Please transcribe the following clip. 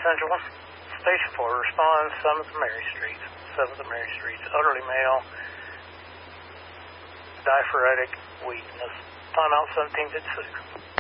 Central. Station 4, respond 7th Mary Street. 7th Mary Street, elderly male, diaphoretic weakness. Time out 1756.